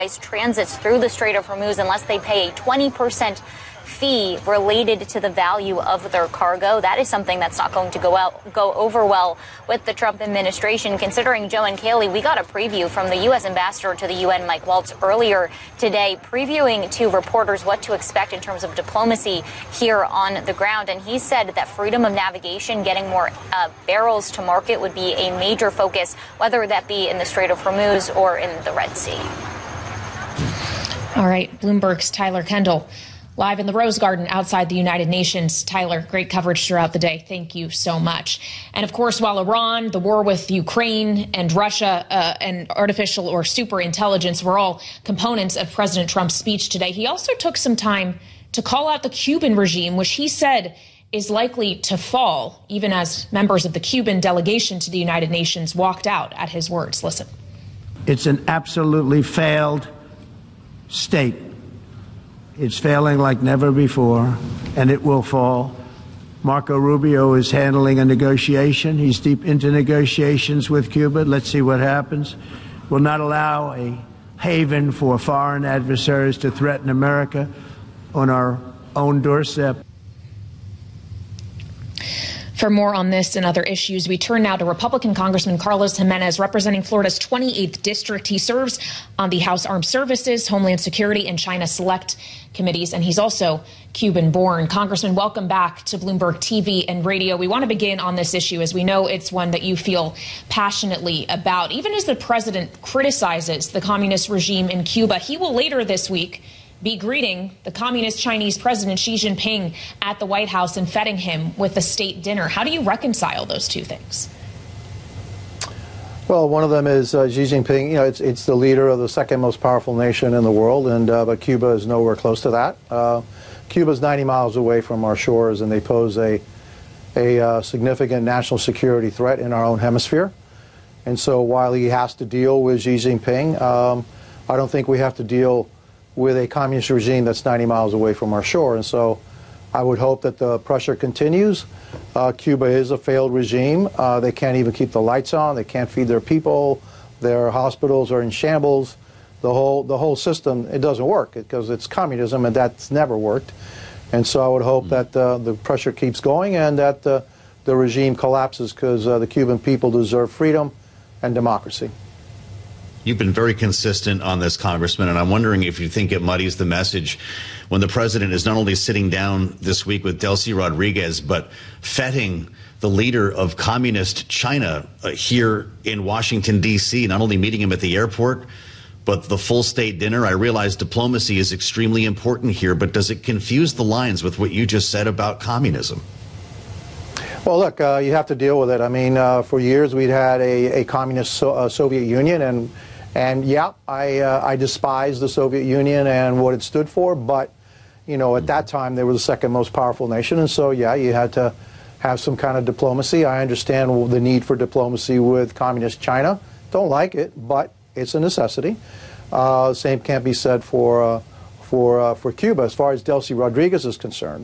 transits through the Strait of Hormuz unless they pay a 20% fee related to the value of their cargo. That is something that's not going to go over well with the Trump administration. Considering, Joe and Kaylee, we got a preview from the U.S. ambassador to the UN, Mike Waltz, earlier today, previewing to reporters what to expect in terms of diplomacy here on the ground. And he said that freedom of navigation, getting more barrels to market would be a major focus, whether that be in the Strait of Hormuz or in the Red Sea. All right, Bloomberg's Tyler Kendall, live in the Rose Garden outside the United Nations. Tyler, great coverage throughout the day. Thank you so much. And of course, while Iran, the war with Ukraine, and Russia and artificial or super intelligence were all components of President Trump's speech today, he also took some time to call out the Cuban regime, which he said is likely to fall, even as members of the Cuban delegation to the United Nations walked out at his words. Listen. It's an absolutely failed state. It's failing like never before, and it will fall. Marco Rubio is handling a negotiation. He's deep into negotiations with Cuba. Let's see what happens. We'll not allow a haven for foreign adversaries to threaten America on our own doorstep. For more on this and other issues, we turn now to Republican Congressman Carlos Gimenez, representing Florida's 28th district. He serves on the House Armed Services, Homeland Security, and China Select committees, and he's also Cuban-born. Congressman, welcome back to Bloomberg TV and radio. We want to begin on this issue, as we know it's one that you feel passionately about. Even as the president criticizes the communist regime in Cuba, he will later this week be greeting the communist Chinese President Xi Jinping at the White House and feting him with a state dinner. How do you reconcile those two things? Well, one of them is Xi Jinping. You know, it's the leader of the second most powerful nation in the world, and but Cuba is nowhere close to that. Cuba is 90 miles away from our shores, and they pose a significant national security threat in our own hemisphere. And so while he has to deal with Xi Jinping, I don't think we have to deal with a communist regime that's 90 miles away from our shore. And so I would hope that the pressure continues. Cuba is a failed regime. They can't even keep the lights on. They can't feed their people. Their hospitals are in shambles. The whole system, it doesn't work because it's communism, and that's never worked. And so I would hope that the pressure keeps going and that the regime collapses, because the Cuban people deserve freedom and democracy. You've been very consistent on this, Congressman, and I'm wondering if you think it muddies the message when the president is not only sitting down this week with Delcy Rodriguez, but feting the leader of communist China here in Washington, D.C., not only meeting him at the airport, but the full state dinner. I realize diplomacy is extremely important here, but does it confuse the lines with what you just said about communism? Well, look, you have to deal with it. I mean, for years we'd had a communist Soviet Union, and yeah, I despise the Soviet Union and what it stood for, but, you know, at that time they were the second most powerful nation, and so, yeah, you had to have some kind of diplomacy. I understand the need for diplomacy with communist China. Don't like it, but it's a necessity. Same can't be said for Cuba. As far as Delcy Rodriguez is concerned,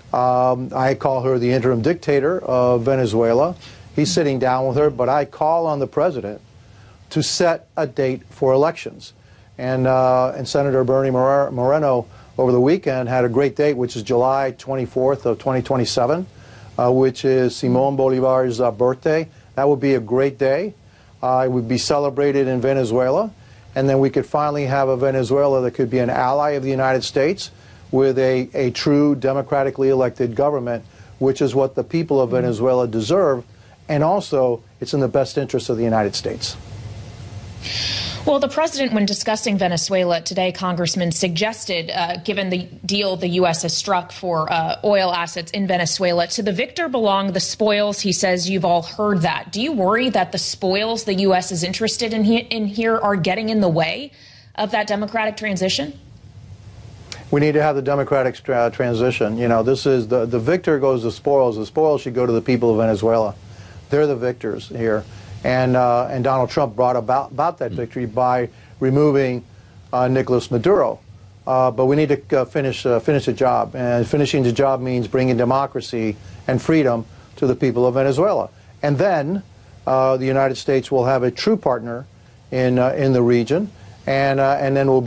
I call her the interim dictator of Venezuela. He's sitting down with her, but I call on the president to set a date for elections. And Senator Bernie Moreno over the weekend had a great date, which is July 24th of 2027, which is Simón Bolívar's birthday. That would be a great day. It would be celebrated in Venezuela, and then we could finally have a Venezuela that could be an ally of the United States with a true democratically elected government, which is what the people of Venezuela deserve, and also it's in the best interest of the United States. Well, the president, when discussing Venezuela today, Congressman, suggested, given the deal the U.S. has struck for oil assets in Venezuela, to the victor belong the spoils. He says you've all heard that. Do you worry that the spoils the U.S. is interested in here are getting in the way of that democratic transition? We need to have the democratic transition. You know, this is the victor goes to spoils. The spoils should go to the people of Venezuela. They're the victors here. And Donald Trump brought about that victory by removing Nicolas Maduro. But we need to finish the job. And finishing the job means bringing democracy and freedom to the people of Venezuela. And then the United States will have a true partner in the region. and then we'll